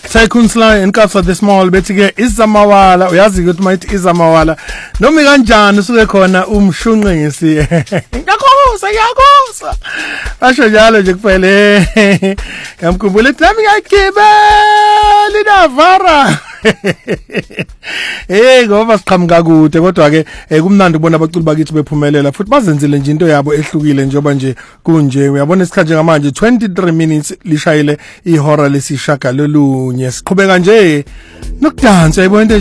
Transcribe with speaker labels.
Speaker 1: Tycoon Sly and Kapsa the Small bethi ke izamawala uyazi ukuthi mayithi izamawala noma kanjani usuke khona umshunqisi yakhosa asho njalo nje kuphela ngamkhumbula ukuthi nami ngiyagibela inavara ngoba siqhamuka kude kodwa ke kumnandi ukubona abaculi bakithi bephumelela futhi bazenzile nje into yabo ehlukile njengoba nje kunje uyabona isikhathi njengamanje 23 minutes lishayile ihora lesishaka lolunye siqhubeka nje nokudansa yibona